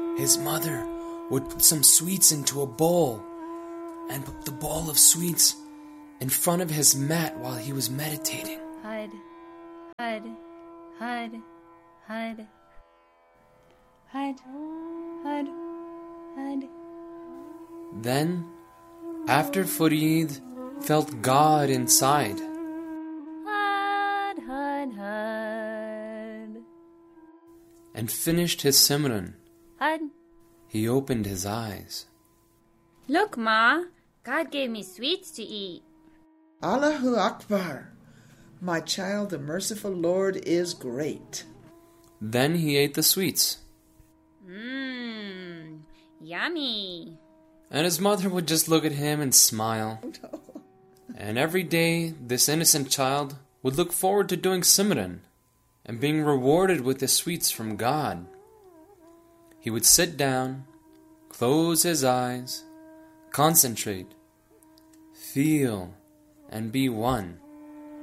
His mother would put some sweets into a bowl and put the bowl of sweets in front of his mat while he was meditating. Hud, Hud, Hud, Hud, Hud, Hud, Hud. Then, after Farid felt God inside, Hud, Hud, Hud, and finished his Simran, Hud. he opened his eyes. Look, Ma, God gave me sweets to eat. Allahu Akbar! My child, the merciful Lord is great. Then he ate the sweets, Yummy. and his mother would just look at him and smile. And every day, this innocent child would look forward to doing Simran and being rewarded with the sweets from God. He would sit down, close his eyes, concentrate, feel, and be one